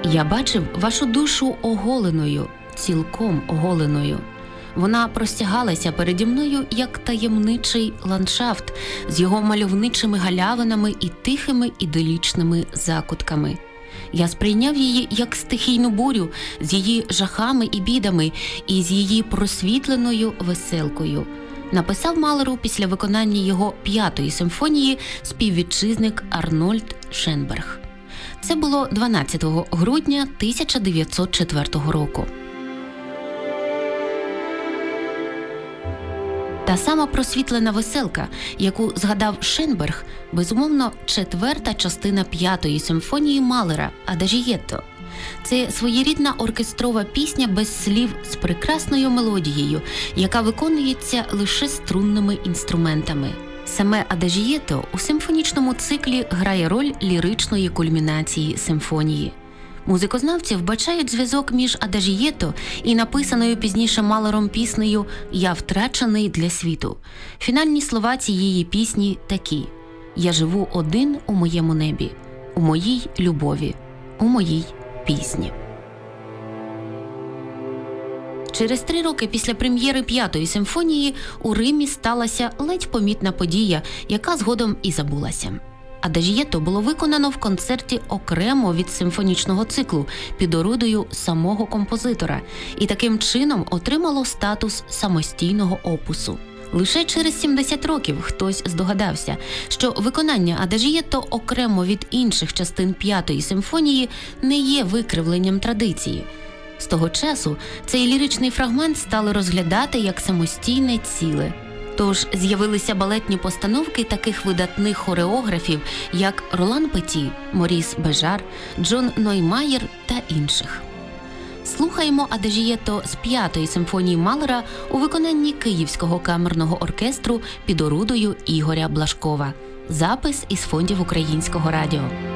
Я бачив вашу душу оголеною, цілком оголеною. Вона простягалася переді мною, як таємничий ландшафт з його мальовничими галявинами і тихими іделічними закутками. Я сприйняв її як стихійну бурю з її жахами і бідами і з її просвітленою веселкою. Написав Малеру після виконання його 5-ї симфонії співвітчизник Арнольд Шенберг. Це було 12 грудня 1904 року. Та сама просвітлена веселка, яку згадав Шенберг, безумовно, 4-та частина 5-ї симфонії Малера «Адажієтто». Це своєрідна оркестрова пісня без слів з прекрасною мелодією, яка виконується лише струнними інструментами. Саме «Адажієтто» у симфонічному циклі грає роль ліричної кульмінації симфонії. Музикознавці вбачають зв'язок між «Адажієтто» і написаною пізніше Малером піснею «Я втрачений для світу». Фінальні слова цієї пісні такі: «Я живу один у моєму небі, у моїй любові, у моїй пісні». Через 3 роки після прем'єри 5-ї симфонії у Римі сталася ледь помітна подія, яка згодом і забулася. «Адажієтто» було виконано в концерті окремо від симфонічного циклу під орудою самого композитора і таким чином отримало статус самостійного опусу. Лише через 70 років хтось здогадався, що виконання «Адажієтто» окремо від інших частин 5-ї симфонії не є викривленням традиції. З того часу цей ліричний фрагмент стали розглядати як самостійне ціле. Тож з'явилися балетні постановки таких видатних хореографів, як Ролан Петі, Моріс Бежар, Джон Ноймаєр та інших. Слухаємо «Адажієтто» з 5-ї симфонії Малера у виконанні Київського камерного оркестру під орудою Ігоря Блашкова. Запис із фондів Українського радіо.